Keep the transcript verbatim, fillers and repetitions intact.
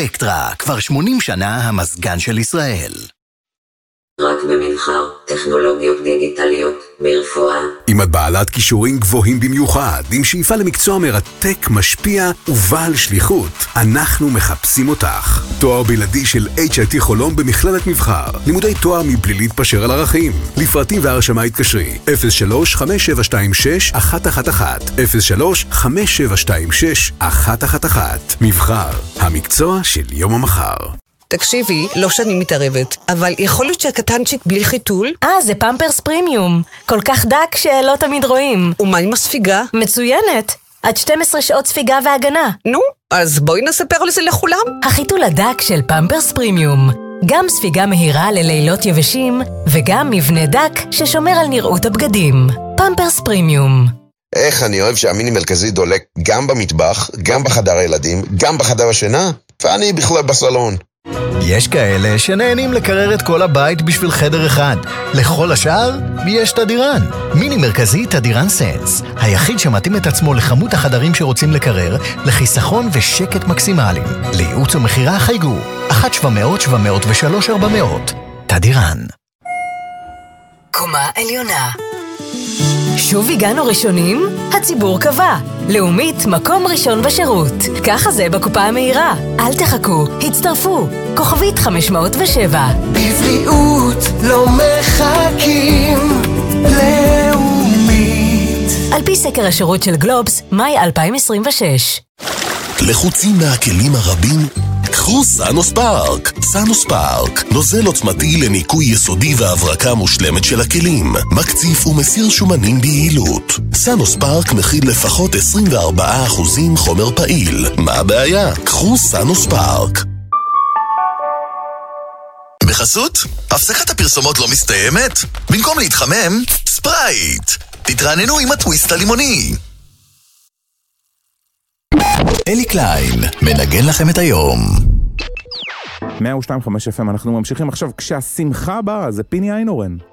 אלקטרה, כבר שמונים שנה המזגן של ישראל. רק במבחר, טכנולוגיות דיגיטליות, ברפואה. אם את בעלת כישורים גבוהים במיוחד, עם שאיפה למקצוע מרתק, משפיע ובעל שליחות, אנחנו מחפשים אותך. תואר בלעדי של אייץ' איי טי חולון במכללת מבחר. לימודי תואר מבלי להתפשר על ערכים. לפרטים והרשמה התקשרי. אפס שלוש חמש שבע שתיים שש אחת אחת אחת אפס שלוש חמש שבע שתיים שש אחת אחת אחת. מבחר, המקצוע של יום המחר. תקשיבי, לא שאני מתערבת, אבל יכול להיות שהקטנצ'יק בלי חיתול? אה, זה פמפרס פרימיום. כל כך דק שלא תמיד רואים. ומה עם הספיגה? מצוינת. עד שתים עשרה שעות ספיגה והגנה. נו, אז בואי נספר על זה לכולם. החיתול הדק של פמפרס פרימיום. גם ספיגה מהירה ללילות יבשים, וגם מבנה דק ששומר על נראות הבגדים. פמפרס פרימיום. איך אני אוהב שהמיני מרכזי דולק גם במטבח, גם בחדר הילדים, גם בחדר השינה, ואני בכלל בסלון. יש כאלה שנהנים לקרר את כל הבית בשביל חדר אחד. לכל השאר יש תדירן. מיני מרכזי תדירן סנס, היחיד שמתאים את עצמו לכמות החדרים שרוצים לקרר, לחיסכון ושקט מקסימליים. לייעוץ ומחירה חייגו אחת שבע מאות שבע מאות ושלוש ארבע מאות. תדירן. קומה עליונה. שוב הגענו ראשונים? הציבור קבע. לאומית מקום ראשון בשירות. ככה זה בקופה המהירה. אל תחכו, הצטרפו. כוכבית חמש מאות ושבע. בבריאות לא מחכים. לאומית. על פי סקר השירות של גלובס, מאי אלפיים עשרים ושש. לחוצים מהכלים הרבים? קחו סאנוספארק. סאנוספארק, נוזל עוצמתי לניקוי יסודי והברקה מושלמת של הכלים, מקציף ומסיר שומנים ביעילות. סאנוספארק מכיל לפחות עשרים וארבעה אחוז חומר פעיל. מה הבעיה? קחו סאנוספארק. בחסות, הפסקת הפרסומות לא מסתיימת? במקום להתחמם, ספרייט. תתרעננו עם הטוויסט הלימוני. אלי קליין, מנגן לכם את היום. מאה ושתיים נקודה חמש אף אם, אנחנו ממשיכים עכשיו. כשהשמחה באה, זה פיני איינורן.